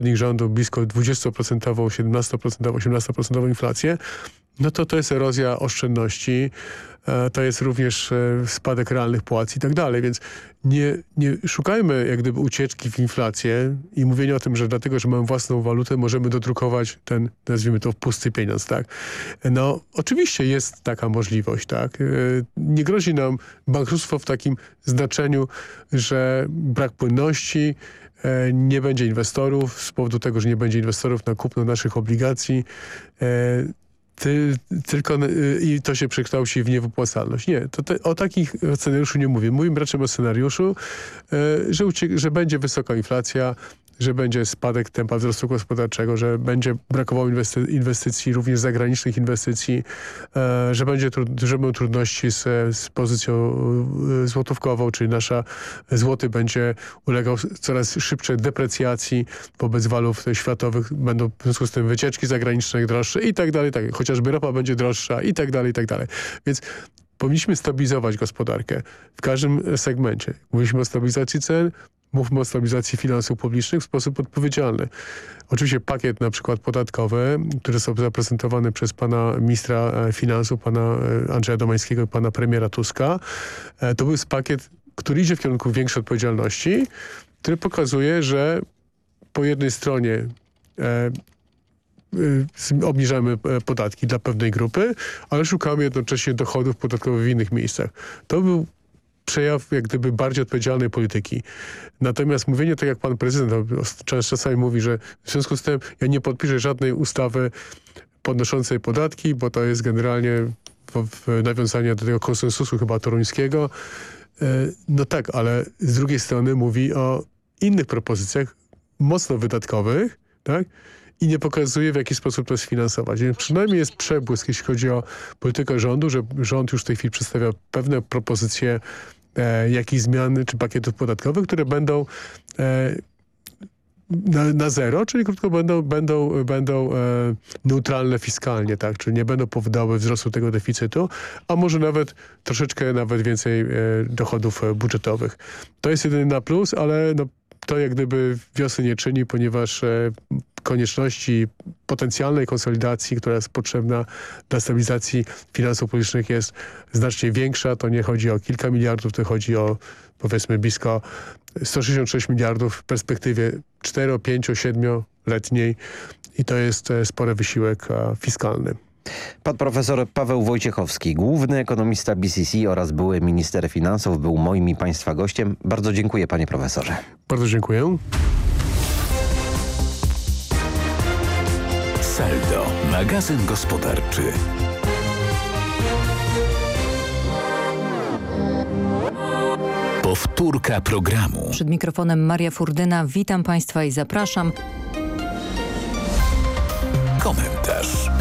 rządów blisko 20%, 17%, 18% inflację, no to jest erozja oszczędności, to jest również spadek realnych płac i tak dalej, więc nie szukajmy jak gdyby ucieczki w inflację i mówienia o tym, że dlatego, że mamy własną walutę, możemy dodrukować ten, nazwijmy to, pusty pieniądz, tak? No, oczywiście jest taka możliwość, tak? Nie grozi nam bankructwo w takim znaczeniu, że brak płynności, nie będzie inwestorów z powodu tego, że nie będzie inwestorów na kupno naszych obligacji, tylko i to się przekształci w niewypłacalność. Nie, o takich scenariuszu nie mówię. Mówię raczej o scenariuszu, że będzie wysoka inflacja, że będzie spadek tempa wzrostu gospodarczego, że będzie brakowało inwestycji, również zagranicznych inwestycji, że będą trudności z pozycją złotówkową, czyli nasza złoty będzie ulegał coraz szybszej deprecjacji wobec walut światowych, będą w związku z tym wycieczki zagraniczne droższe i tak dalej, chociażby ropa będzie droższa i tak dalej, i tak dalej. Więc powinniśmy stabilizować gospodarkę w każdym segmencie. Mówiliśmy o stabilizacji cen, mówmy o stabilizacji finansów publicznych w sposób odpowiedzialny. Oczywiście pakiet na przykład podatkowy, które są zaprezentowane przez pana ministra finansów, pana Andrzeja Domańskiego i pana premiera Tuska, to był pakiet, który idzie w kierunku większej odpowiedzialności, który pokazuje, że po jednej stronie obniżamy podatki dla pewnej grupy, ale szukamy jednocześnie dochodów podatkowych w innych miejscach. To był przejaw jak gdyby bardziej odpowiedzialnej polityki. Natomiast mówienie tak jak pan prezydent czasami mówi, że w związku z tym ja nie podpiszę żadnej ustawy podnoszącej podatki, bo to jest generalnie w nawiązaniu do tego konsensusu chyba toruńskiego. No tak, ale z drugiej strony mówi o innych propozycjach mocno wydatkowych, tak? I nie pokazuje, w jaki sposób to sfinansować. Więc przynajmniej jest przebłysk, jeśli chodzi o politykę rządu, że rząd już w tej chwili przedstawia pewne propozycje jakichś zmian czy pakietów podatkowych, które będą na zero, czyli krótko będą neutralne fiskalnie, tak? Czyli nie będą powodowały wzrostu tego deficytu, a może troszeczkę więcej dochodów budżetowych. To jest jedyny na plus, ale no, to jak gdyby wiosny nie czyni, ponieważ konieczności potencjalnej konsolidacji, która jest potrzebna dla stabilizacji finansów publicznych jest znacznie większa. To nie chodzi o kilka miliardów, to chodzi o powiedzmy blisko 166 miliardów w perspektywie 4, 5, 7-letniej i to jest spory wysiłek fiskalny. Pan profesor Paweł Wojciechowski, główny ekonomista BCC oraz były minister finansów, był moim i państwa gościem. Bardzo dziękuję, panie profesorze. Bardzo dziękuję. Saldo, magazyn gospodarczy. Powtórka programu. Przed mikrofonem Maria Furdyna. Witam państwa i zapraszam. Komentarz.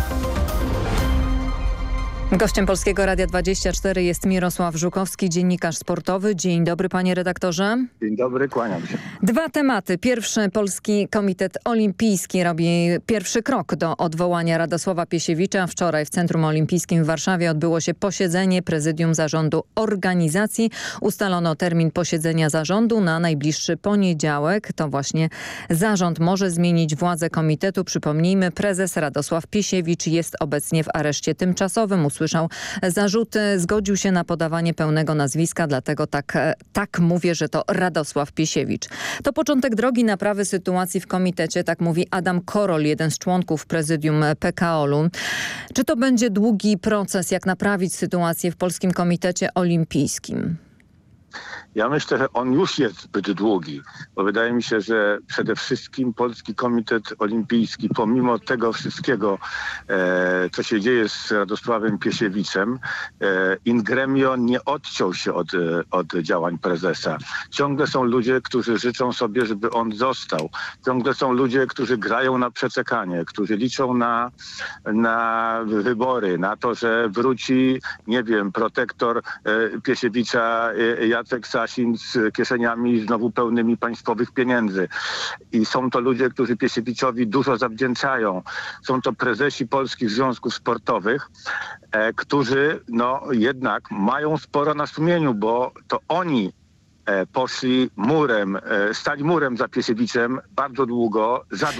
Gościem Polskiego Radia 24 jest Mirosław Żukowski, dziennikarz sportowy. Dzień dobry, panie redaktorze. Dzień dobry, kłaniam się. Dwa tematy. Pierwszy, Polski Komitet Olimpijski robi pierwszy krok do odwołania Radosława Piesiewicza. Wczoraj w Centrum Olimpijskim w Warszawie odbyło się posiedzenie Prezydium Zarządu Organizacji. Ustalono termin posiedzenia zarządu na najbliższy poniedziałek. To właśnie zarząd może zmienić władzę komitetu. Przypomnijmy, prezes Radosław Piesiewicz jest obecnie w areszcie tymczasowym. Usłyszał zarzuty, zgodził się na podawanie pełnego nazwiska, dlatego tak mówię, że to Radosław Piesiewicz. To początek drogi naprawy sytuacji w komitecie, tak mówi Adam Korol, jeden z członków prezydium PKOL-u. Czy to będzie długi proces, jak naprawić sytuację w Polskim Komitecie Olimpijskim? Ja myślę, że on już jest zbyt długi, bo wydaje mi się, że przede wszystkim Polski Komitet Olimpijski, pomimo tego wszystkiego, co się dzieje z Radosławem Piesiewiczem, in gremio nie odciął się od działań prezesa. Ciągle są ludzie, którzy życzą sobie, żeby on został. Ciągle są ludzie, którzy grają na przeczekanie, którzy liczą na wybory, na to, że wróci, nie wiem, protektor Piesiewicza Jacek Sasin z kieszeniami znowu pełnymi państwowych pieniędzy. I są to ludzie, którzy Piesiewiczowi dużo zawdzięczają. Są to prezesi polskich związków sportowych, którzy no jednak mają sporo na sumieniu, bo to oni poszli murem, stali murem za Piesiewiczem bardzo długo, za